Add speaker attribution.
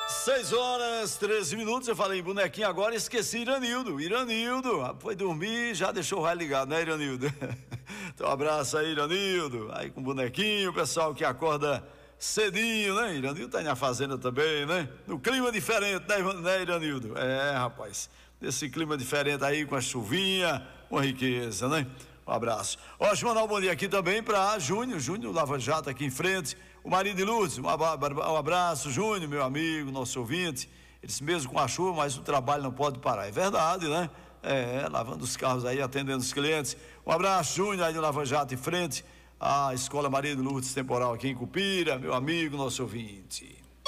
Speaker 1: 6h13. Eu falei em bonequinho agora, esqueci Iranildo. Iranildo foi dormir, já deixou o raio ligado, né, Iranildo? Então, um abraço aí, Iranildo. Aí com o bonequinho, o pessoal que acorda cedinho, né? Iranildo tá na fazenda também, né? No clima diferente, né, Iranildo? É, rapaz, nesse clima diferente aí, com a chuvinha, com riqueza, né? Um abraço. Ó, deixa eu mandar um bom dia aqui também para Júnior Lava Jato aqui em frente, o marido de Lúcio. Um abraço, Júnior, meu amigo, nosso ouvinte. Eles mesmo com a chuva, mas o trabalho não pode parar. É verdade, né? Lavando os carros aí, atendendo os clientes. Um abraço, Júnior, aí do Lava Jato em frente à Escola Maria de Lourdes Temporal aqui em Cupira, meu amigo, nosso ouvinte.